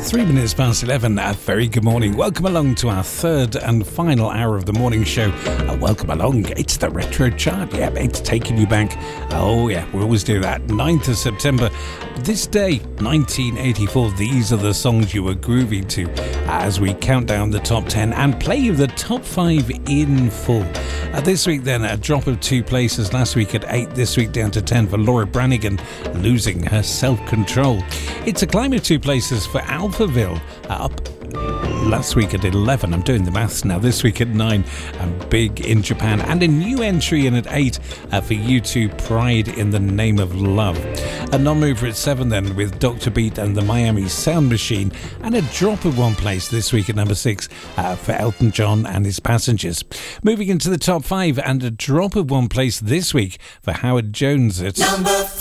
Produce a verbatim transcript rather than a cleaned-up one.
Three minutes past eleven. A very good morning. Welcome along to our third and final hour of the morning show. Uh, welcome along. It's the Retro Chart. Yep, it's taking you back. Oh, yeah, we always do that. ninth of September. This day, nineteen eighty-four. These are the songs you were grooving to as we count down the top ten and play the top five in full. Uh, this week, then, a drop of two places. Last week at eight. This week down to ten for Laura Branigan, Losing Her Self-Control. It's a climb of two places for Alphaville, uh, up last week at eleven. I'm doing the maths now. This week at nine, and Big in Japan. And a new entry in at eight uh, for U two, Pride in the Name of Love. A non-mover at seven then with Doctor Beat and the Miami Sound Machine. And a drop of one place this week at number six uh, for Elton John and His Passengers. Moving into the top five and a drop of one place this week for Howard Jones. It's number